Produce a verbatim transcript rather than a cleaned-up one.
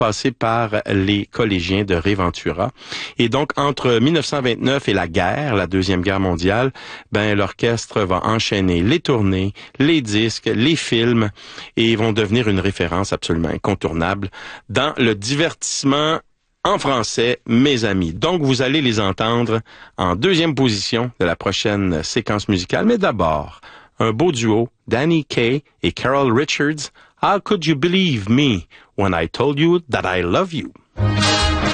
passé par les collégiens de Réventura. Et donc, entre mille neuf cent vingt-neuf et la guerre, la Deuxième Guerre mondiale, ben l'orchestre va enchaîner les tournées, les disques, les films, et vont devenir une référence absolument incontournable dans le divertissement en français, mes amis. Donc, vous allez les entendre en deuxième position de la prochaine séquence musicale. Mais d'abord, un beau duo, Danny Kaye et Carol Richards. How could you believe me when I told you that I love you?